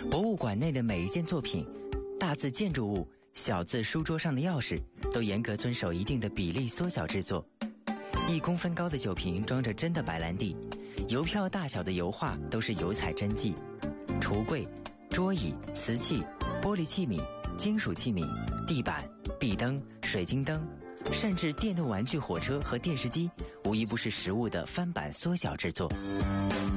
博物馆内的每一件作品，大字建筑物、小字书桌上的钥匙，都严格遵守一定的比例缩小制作。1公分高的酒瓶装着真的白兰地，邮票大小的油画都是油彩真迹。橱柜、桌椅、瓷器、玻璃器皿、金属器皿、地板、壁灯、水晶灯，甚至电动玩具火车和电视机，无一不是实物的翻版缩小制作。